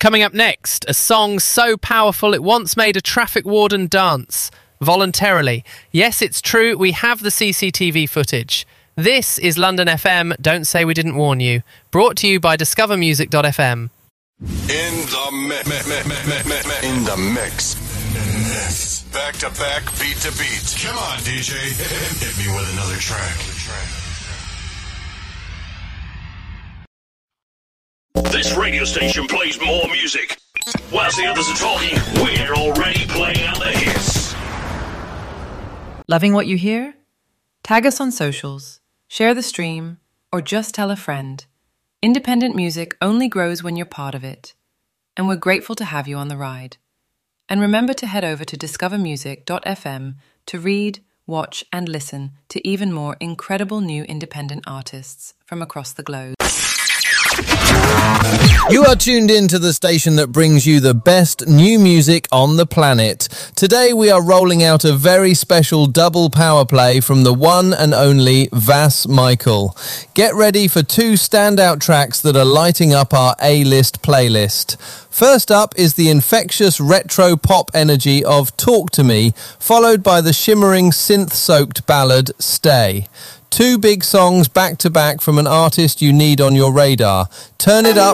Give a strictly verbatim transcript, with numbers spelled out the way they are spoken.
Coming up next, a song so powerful it once made a traffic warden dance. Voluntarily. Yes, it's true, we have the C C T V footage. This is London F M, Don't Say We Didn't Warn You. Brought to you by discover music dot f m. In the mix. In the mix. Back to back, beat to beat. Come on, D J. Hit me with another track. This radio station plays more music. Whilst the others are talking, we're already playing out the hits. Loving what you hear? Tag us on socials, share the stream, or just tell a friend. Independent music only grows when you're part of it. And we're grateful to have you on the ride. And remember to head over to discover music dot f m to read, watch, and listen to even more incredible new independent artists from across the globe. You are tuned in to the station that brings you the best new music on the planet. Today we are rolling out a very special double power play from the one and only Vass Michael. Get ready for two standout tracks that are lighting up our A-list playlist. First up is the infectious retro pop energy of Talk to Me, followed by the shimmering synth-soaked ballad Stay. Two big songs back to back from an artist you need on your radar. Turn it up